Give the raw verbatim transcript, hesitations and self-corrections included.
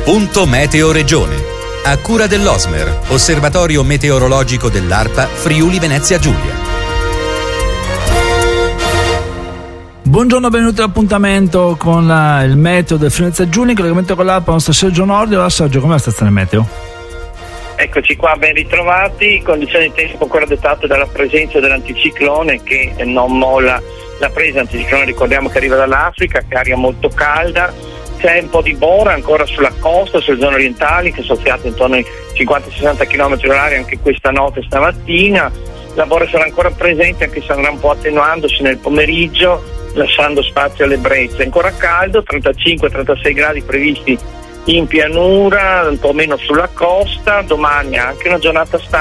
Punto Meteo Regione. A cura dell'Osmer, Osservatorio Meteorologico dell'ARPA Friuli Venezia Giulia. Buongiorno, benvenuti all'appuntamento con la, il meteo del Friuli Venezia Giulia, in collegamento con l'ARPA, il nostro Sergio Nordio. Allora Sergio, com'è la stazione meteo? Eccoci qua, ben ritrovati. Condizioni di tempo ancora dettate dalla presenza dell'anticiclone che non molla la presa. L'anticiclone, ricordiamo che arriva dall'Africa, che è aria molto calda. C'è un po' di bora ancora sulla costa, sulle zone orientali, che sono soffiate intorno ai cinquanta sessanta chilometri orari anche questa notte e stamattina. La bora sarà ancora presente, anche se andrà un po' attenuandosi nel pomeriggio, lasciando spazio alle brezze. Ancora caldo, trentacinque trentasei gradi previsti in pianura, un po' meno sulla costa. Domani anche una giornata stanca.